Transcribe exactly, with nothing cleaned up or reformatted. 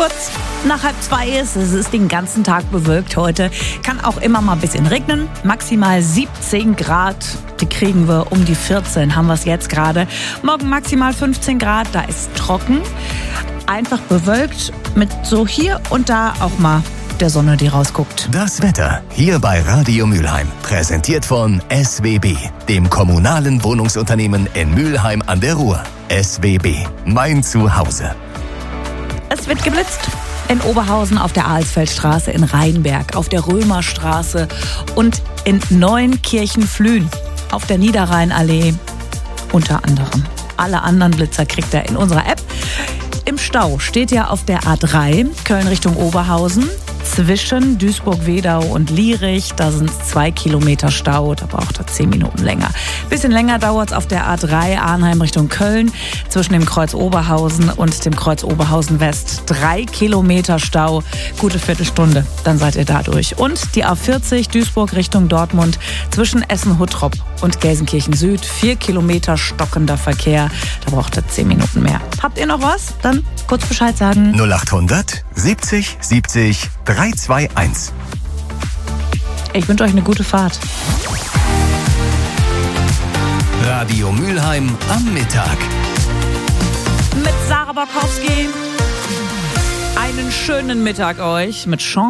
Kurz nach halb zwei ist, es ist den ganzen Tag bewölkt heute. Kann auch immer mal ein bisschen regnen. Maximal siebzehn Grad, die kriegen wir um die vierzehn, haben wir es jetzt gerade. Morgen maximal fünfzehn Grad, da ist trocken. Einfach bewölkt mit so hier und da auch mal der Sonne, die rausguckt. Das Wetter hier bei Radio Mülheim. Präsentiert von S W B, dem kommunalen Wohnungsunternehmen in Mülheim an der Ruhr. S W B, mein Zuhause. Es wird geblitzt. In Oberhausen auf der Alsfeldstraße, in Rheinberg, auf der Römerstraße und in Neunkirchen-Flühen auf der Niederrheinallee unter anderem. Alle anderen Blitzer kriegt ihr in unserer App. Im Stau steht ja auf der A drei, Köln Richtung Oberhausen, zwischen Duisburg-Wedau und Lierich. Da sind es zwei Kilometer Stau, da braucht er zehn Minuten länger. Bisschen länger dauert es auf der A drei, Arnheim Richtung Köln, zwischen dem Kreuz Oberhausen und dem Kreuz Oberhausen West. Drei Kilometer Stau, gute Viertelstunde, dann seid ihr da durch. Und die A vierzig, Duisburg Richtung Dortmund, zwischen Essen-Huttrop und Gelsenkirchen Süd. Vier Kilometer stockender Verkehr, da braucht er zehn Minuten mehr. Habt ihr noch was? Dann kurz Bescheid sagen. null achthundert siebzig siebzig drei zwei eins. Ich wünsche euch eine gute Fahrt. Radio Mülheim am Mittag. Mit Sarah Borkowski. Einen schönen Mittag euch mit Sean